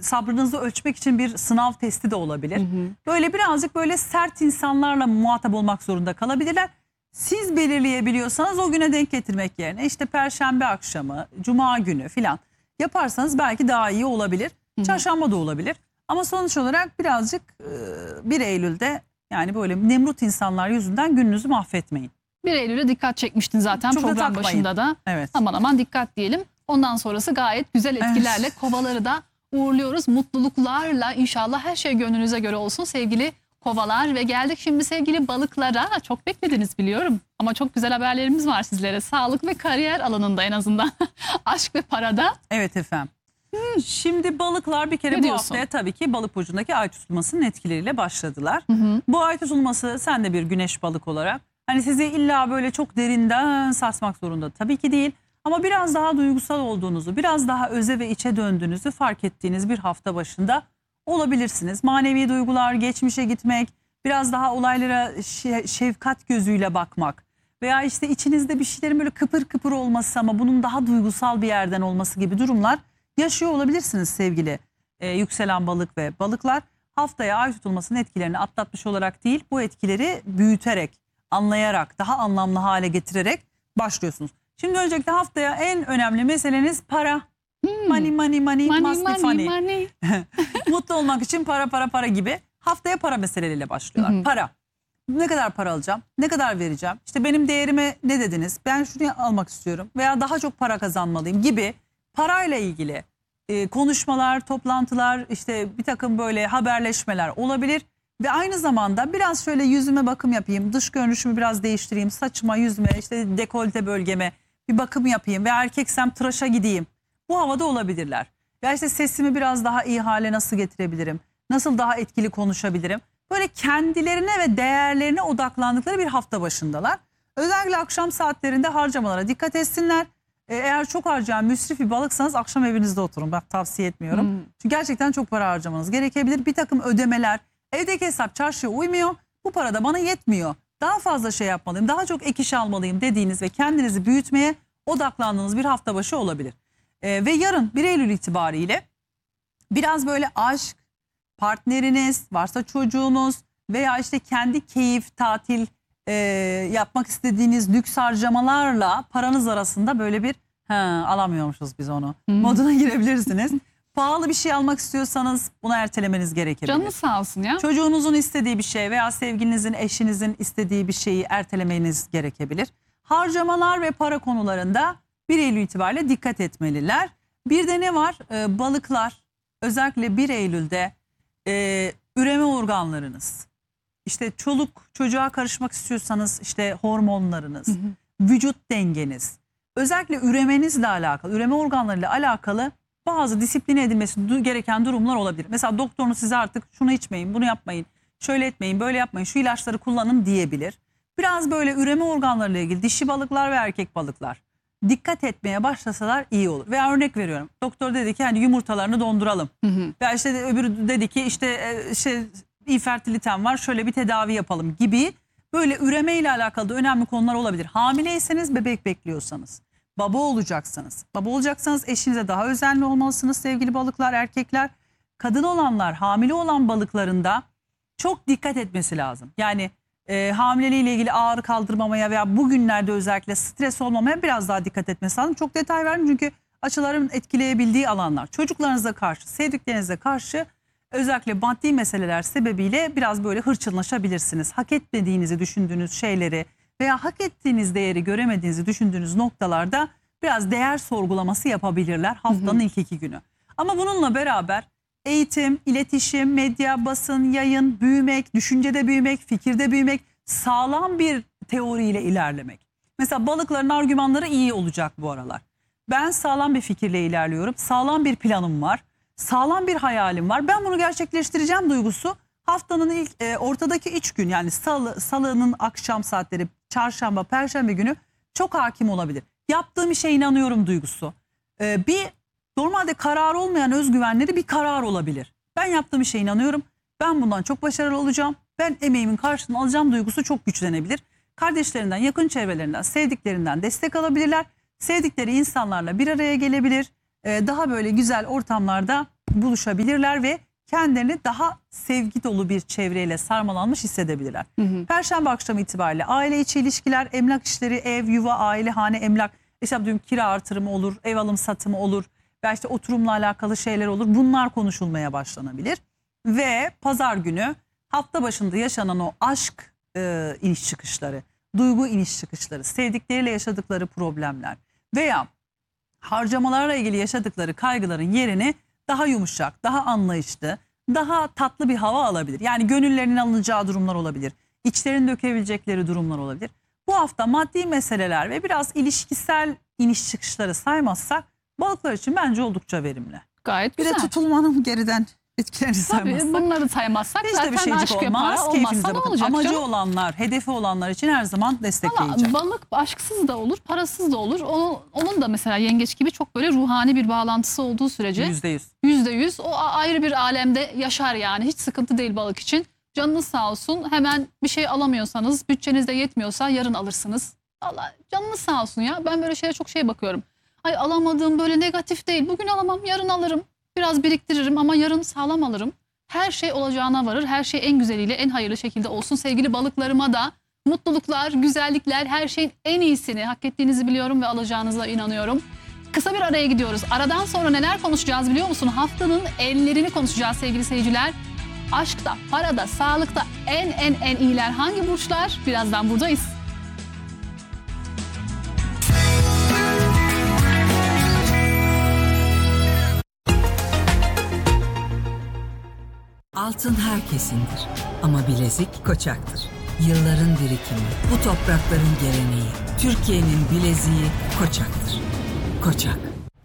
sabrınızı ölçmek için bir sınav testi de olabilir. Böyle birazcık böyle sert insanlarla muhatap olmak zorunda kalabilirler. Siz belirleyebiliyorsanız o güne denk getirmek yerine işte Perşembe akşamı, Cuma günü filan yaparsanız belki daha iyi olabilir. Çarşamba da olabilir. Ama sonuç olarak birazcık 1 Eylül'de yani böyle nemrut insanlar yüzünden gününüzü mahvetmeyin. 1 Eylül'e dikkat çekmiştin zaten Çok da program takmayın. başında da. Evet. Aman aman dikkat diyelim. Ondan sonrası gayet güzel etkilerle kovaları da uğurluyoruz. Mutluluklarla inşallah her şey gönlünüze göre olsun sevgili kovalar. Ve geldik şimdi sevgili balıklara. Çok beklediniz biliyorum. Ama çok güzel haberlerimiz var sizlere. Sağlık ve kariyer alanında en azından. Aşk ve parada. Evet efendim. Şimdi balıklar bir kere Ne bu diyorsun? haftaya tabii ki balık burcundaki ay tutulmasının etkileriyle başladılar. Bu ay tutulması sen de bir güneş balık olarak hani sizi illa böyle çok derinden sarsmak zorunda tabii ki değil. Ama biraz daha duygusal olduğunuzu, biraz daha öze ve içe döndüğünüzü fark ettiğiniz bir hafta başında olabilirsiniz. Manevi duygular, geçmişe gitmek, biraz daha olaylara şefkat gözüyle bakmak veya işte içinizde bir şeylerin böyle kıpır kıpır olması ama bunun daha duygusal bir yerden olması gibi durumlar yaşıyor olabilirsiniz sevgili yükselen balık ve balıklar. Haftaya ay tutulmasının etkilerini atlatmış olarak değil, bu etkileri büyüterek, anlayarak, daha anlamlı hale getirerek başlıyorsunuz. Şimdi öncelikle haftaya en önemli meseleniz para. Money, money, money, must be funny. Mutlu olmak için para gibi. Haftaya para meseleleriyle başlıyorlar. Para. Ne kadar para alacağım? Ne kadar vereceğim? İşte benim değerime ne dediniz? Ben şunu almak istiyorum veya daha çok para kazanmalıyım gibi parayla ilgili konuşmalar, toplantılar, işte bir takım böyle haberleşmeler olabilir. Ve aynı zamanda biraz şöyle yüzüme bakım yapayım, dış görünüşümü biraz değiştireyim, saçıma, yüzüme, işte dekolte bölgeme bir bakım yapayım ve erkeksem tıraşa gideyim. Bu havada olabilirler. Ya işte sesimi biraz daha iyi hale nasıl getirebilirim? Nasıl daha etkili konuşabilirim? Böyle kendilerine ve değerlerine odaklandıkları bir hafta başındalar. Özellikle akşam saatlerinde harcamalara dikkat etsinler. Eğer çok harcayan müsrif bir balıksanız akşam evinizde oturun. Bak tavsiye etmiyorum. Çünkü gerçekten çok para harcamanız gerekebilir. Bir takım ödemeler, evdeki hesap çarşıya uymuyor. Bu para da bana yetmiyor. Daha fazla şey yapmalıyım, daha çok ek iş almalıyım dediğiniz ve kendinizi büyütmeye odaklandığınız bir hafta başı olabilir. Ve yarın 1 Eylül itibariyle biraz böyle aşk, partneriniz, varsa çocuğunuz veya işte kendi keyif, tatil yapmak istediğiniz lüks harcamalarla paranız arasında böyle bir alamıyormuşuz biz onu moduna girebilirsiniz. Pahalı bir şey almak istiyorsanız bunu ertelemeniz gerekebilir. Canınız sağ olsun ya. Çocuğunuzun istediği bir şey veya sevgilinizin, eşinizin istediği bir şeyi ertelemeniz gerekebilir. Harcamalar ve para konularında 1 Eylül itibariyle dikkat etmeliler. Bir de ne var? Balıklar özellikle 1 Eylül'de üreme organlarınız, işte çoluk çocuğa karışmak istiyorsanız işte hormonlarınız, vücut dengeniz, özellikle üremenizle alakalı, üreme organlarıyla alakalı bazı disipline edilmesi gereken durumlar olabilir. Mesela doktorunuz size artık şunu içmeyin, bunu yapmayın, şöyle etmeyin, böyle yapmayın, şu ilaçları kullanın diyebilir. Biraz böyle üreme organlarıyla ilgili dişi balıklar ve erkek balıklar dikkat etmeye başlasalar iyi olur. Veya örnek veriyorum. Doktor dedi ki hani yumurtalarını donduralım. Veya işte öbürü dedi ki işte infertilitem var, şöyle bir tedavi yapalım gibi böyle üreme ile alakalı da önemli konular olabilir. Hamileyseniz, bebek bekliyorsanız, baba olacaksanız eşinize daha özenli olmalısınız sevgili balıklar, erkekler. Kadın olanlar, hamile olan balıklarında çok dikkat etmesi lazım. Yani hamileliğiyle ilgili ağrı kaldırmamaya veya bugünlerde özellikle stres olmamaya biraz daha dikkat etmesi lazım. Çok detay vermem çünkü açıların etkileyebildiği alanlar. Çocuklarınıza karşı, sevdiklerinize karşı özellikle maddi meseleler sebebiyle biraz böyle hırçınlaşabilirsiniz. Hak etmediğinizi düşündüğünüz şeyleri veya hak ettiğiniz değeri göremediğinizi düşündüğünüz noktalarda biraz değer sorgulaması yapabilirler haftanın ilk 2 günü. Ama bununla beraber eğitim, iletişim, medya, basın, yayın, büyümek, düşüncede büyümek, fikirde büyümek, sağlam bir teoriyle ilerlemek. Mesela balıkların argümanları iyi olacak bu aralar. Ben sağlam bir fikirle ilerliyorum, sağlam bir planım var, sağlam bir hayalim var. Ben bunu gerçekleştireceğim duygusu haftanın ilk ortadaki 3 gün yani salının akşam saatleri, çarşamba, perşembe günü çok hakim olabilir. Yaptığım işe inanıyorum duygusu. Bir normalde karar olmayan özgüvenleri bir karar olabilir. Ben yaptığım işe inanıyorum. Ben bundan çok başarılı olacağım. Ben emeğimin karşılığını alacağım duygusu çok güçlenebilir. Kardeşlerinden, yakın çevrelerinden, sevdiklerinden destek alabilirler. Sevdikleri insanlarla bir araya gelebilir. Daha böyle güzel ortamlarda buluşabilirler ve kendilerini daha sevgi dolu bir çevreyle sarmalanmış hissedebilirler. Perşembe akşamı itibariyle aile içi ilişkiler, emlak işleri, ev, yuva, aile, hane, emlak, işte diyorum kira artırımı olur, ev alım satımı olur, veya işte oturumla alakalı şeyler olur. Bunlar konuşulmaya başlanabilir. Ve pazar günü hafta başında yaşanan o aşk iniş çıkışları, duygu iniş çıkışları, sevdikleriyle yaşadıkları problemler veya harcamalarla ilgili yaşadıkları kaygıların yerini daha yumuşak, daha anlayışlı, daha tatlı bir hava alabilir. Yani gönüllerinin alınacağı durumlar olabilir. İçlerini dökebilecekleri durumlar olabilir. Bu hafta maddi meseleler ve biraz ilişkisel iniş çıkışları saymazsak balıklar için bence oldukça verimli. Gayet Bir güzel. de tutulmanın geriden etkilerini saymazsak. Tabii bunları saymazsak Hiç de zaten bir şeycik aşk olmaz. yapar. Keyfinize Olmazsa ne bakın. olacak Amacı canım? olanlar, hedefi olanlar için her zaman destekleyici. Valla balık aşksız da olur, parasız da olur. Onun da mesela yengeç gibi çok böyle ruhani bir bağlantısı olduğu sürece %100. %100 o ayrı bir alemde yaşar yani. Hiç sıkıntı değil balık için. Canınız sağ olsun. Hemen bir şey alamıyorsanız, bütçeniz de yetmiyorsa yarın alırsınız. Allah canınız sağ olsun ya. Ben böyle şeye çok bakıyorum. Ay alamadığım böyle negatif değil. Bugün alamam, yarın alırım. Biraz biriktiririm ama yarın sağlam alırım. Her şey olacağına varır. Her şey en güzeliyle, en hayırlı şekilde olsun. Sevgili balıklarıma da mutluluklar, güzellikler, her şeyin en iyisini hak ettiğinizi biliyorum ve alacağınıza inanıyorum. Kısa bir araya gidiyoruz. Aradan sonra neler konuşacağız biliyor musun? Haftanın enlerini konuşacağız sevgili seyirciler. Aşkta, parada, sağlıkta en iyiler hangi burçlar? Birazdan buradayız. Altın herkesindir ama bilezik Koçak'tır. Yılların birikimi, bu toprakların geleneği, Türkiye'nin bileziği Koçak'tır. Koçak.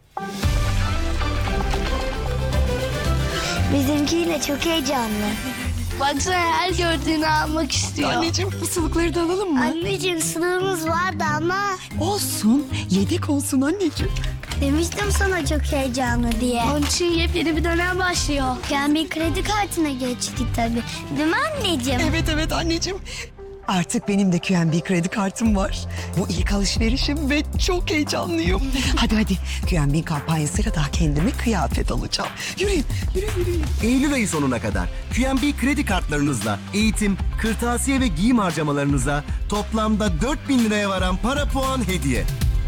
Bizimki yine çok heyecanlı. Baksana her gördüğünü almak istiyor. Anneciğim ısılıkları da alalım mı? Anneciğim sınavımız vardı ama Olsun. Yedek olsun anneciğim. demiştim sana çok heyecanlı diye. Onun için yepyeni bir dönem başlıyor. Yani bir kredi kartına geçtik tabii. Değil mi anneciğim? Evet anneciğim. Artık benim de QNB kredi kartım var. Bu ilk alışverişim ve çok heyecanlıyım. Hadi QNB kampanyasıyla daha kendime kıyafet alacağım. Yürüyün. Eylül ayı sonuna kadar QNB kredi kartlarınızla eğitim, kırtasiye ve giyim harcamalarınıza toplamda 4.000 liraya varan para puan hediye.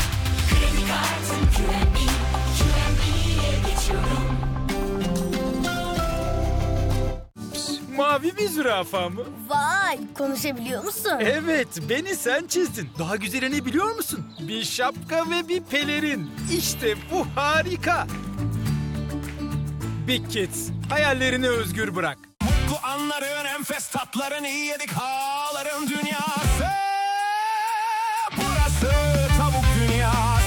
Mavi bir zürafa mı? Vay konuşabiliyor musun? Evet, beni sen çizdin. Daha güzelini biliyor musun? Bir şapka ve bir pelerin. İşte bu harika. Big Kids, hayallerini özgür bırak. Mutlu anların, enfes tatların, iyi yedik ağların dünyası. Burası tavuk dünyası.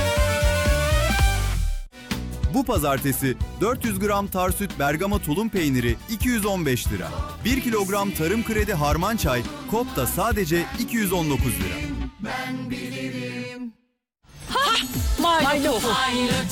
Bu pazartesi 400 gram Tarsüt Bergama tulum peyniri 215 lira. 1 kilogram tarım kredi harman çay Kop'ta sadece 219 lira. Milo.